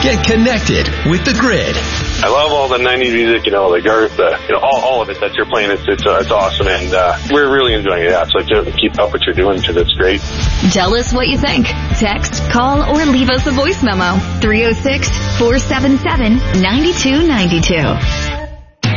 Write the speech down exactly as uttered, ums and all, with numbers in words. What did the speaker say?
Get connected with The Grid. I love all the nineties music, you know, the Garth, uh, you know, all, all of it that you're playing. It's it's, uh, it's awesome, and uh, we're really enjoying it. Yeah, so just keep up what you're doing because it's great. Tell us what you think. Text, call, or leave us a voice memo. three oh six, four seven seven, nine two nine two.